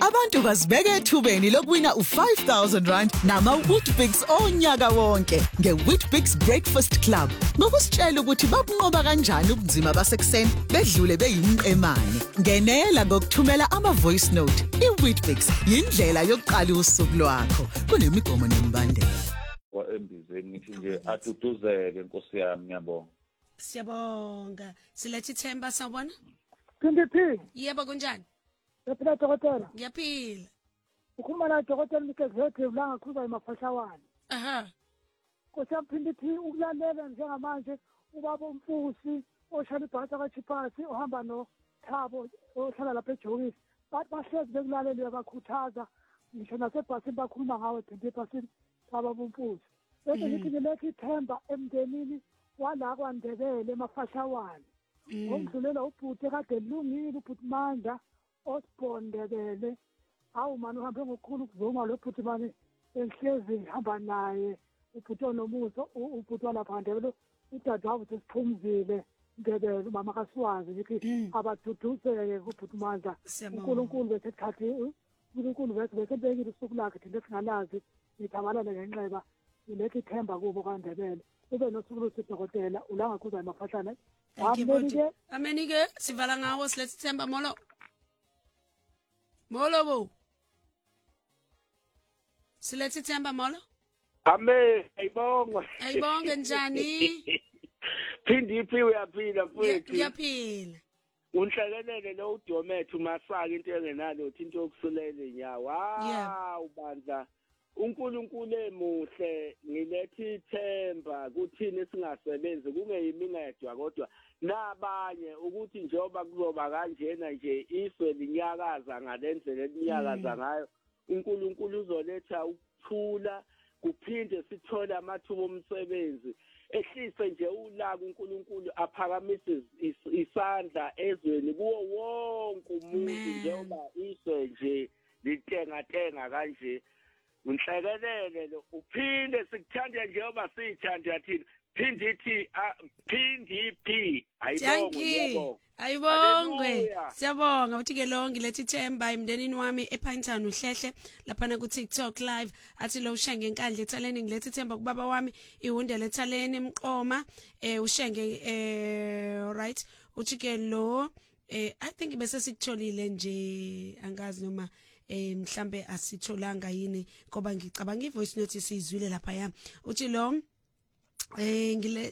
Abantu bazibeke ethubeni lokuwina u5,000 nama Weetabix onyaka wonke ngeWeetabix Breakfast Club. Ngokusitshela ukuthi babunqoba kanjani ubunzima basekuseni bedlule beyimqemane. Ngenela ngokuthumela ama-voice note. iWeetabix yindlela yokuqala usuku lwakho. Kunemigomo nemibandela. Embizeni ngithi nje atutuzeke Nkosi yami ngiyabonga. Siyabonga. Silethe ithemba sawubona? Phindiphi. Yebo kunjani? Yaphila dokotela. Ngiyaphila. Ukhuluma na dokotela Mkezethe ulanga khuza emafashawani. Aha. Kosaphindiphi ukulalela njengamanje ubaba uMfusi oshaya ibhasi kaChipasi ohamba no Thabo ohlala lapha eJokisi. Bahlezi bekulalela bakhuthaza ngisho nasebhasini bakhuluma ngawe phindiphi baba uMfusi. Bese ngithi ngilethe ithemba emndenini wala kwaNdebele emafashawani. Ngomdlulela ubhuti kade lungile ubhuti Manda osibondebele awu manje uhambe ngokukhulu ukuzuma lo bhuti manje enhlezi hamba naye ubhuti onomuso ubhuti walapha Ndebele udadewabo sesiphumzile Ndebele umama kaSwazi ngithi abathuduzeke kubhuti Manda uNkulunkulu bese thathi uNkulunkulu bese bekile usuku lakhe thina singalazi ngithabalana ngenxeba ilethe ithemba kubo kaNdebele ube nosuku lwesidokotela ulanga khuza emafahlana. Amen ke sivala ngawo silethe ithemba molo. Molo bo. Silethe ithemba molo. Amen, ayibonga. Ayibonge njani? Phindiphi uyaphila mfowethu. Ngiyaphila. Unhlekelele lo uDomethu Masaka into engenalo into yokusulela inyawo. Ubandla. uNkulunkulu emuhle ngilethe ithemba kuthini singasebenzi kungeyimi ngedwa kodwa nabanye ukuthi njengoba kuzoba kanjena nje iswe linyakaza ngalendlela elinyakaza ngayo uNkulunkulu uzoletha ukuthula kuphinde sithole amathuba omsebenzi ehlise nje ulaka uNkulunkulu aphakamise isandla ezweni kuwo wonke umuntu njengoba iswe nje litenga kanje unhlekelele lo uphinde sikuthande njengoba sithanda yathina phindiphi ayibongwe siyabonga uthi ke lonke lethi ithemba emndenini wami ePinetown uhlehle lapha ku TikTok live athi lo ushenge enkandla ethaleni ngilethi ithemba kubaba wami ihundele ethaleni emqoma ushenge right uthi ke lo I think bese sikutholile nje angazi noma mhlambe asitholanga yini ngoba ngicabanga ivoice note sizwile lapha yami uthi lo ngile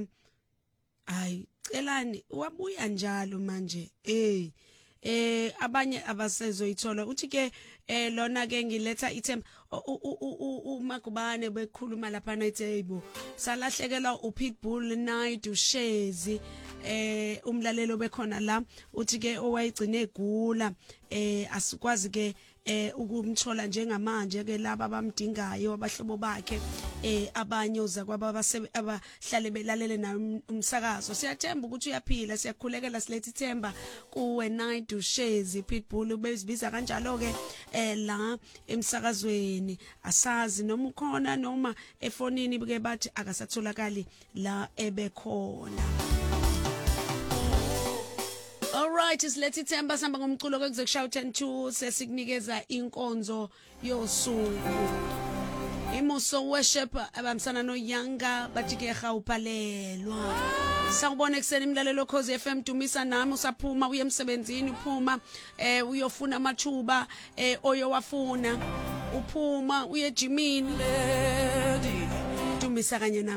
celani wabuya njalo manje abanye abasezoyithola uthi ke lona ke ngiletha ithemba uMagubane bekhuluma lapha nayithebo salahlekela uPitbull night uShezi umlalelo bekhona la uthi ke owayigcine egula asikwazi ke ukumthola njengamanje ke laba abamdingayo abahlobo bakhe abanye uza kwaba abahlale belalele na umsakazo siyathemba ukuthi uyaphila siyakhulekela silethe ithemba kuwe night uShezi Pitbull bezibiza kanjalo ke la emsakazweni asazi noma ukhona noma efonini ke bathi akasatholakali la ebekhona. Alright silethe ithemba sihamba ngomculo kwekuzokushaya 10:02 sesikunikeza inkonzo yosuku imuso worship abamsana noYanga bathi ke gawuphalelwa sawubona ekseni imlalelo Khosi FM Dumisa nami usaphuma uye emsebenzini uphuma uyofuna amathuba oyowafuna uphuma uye ejimini Dumisa kanye nami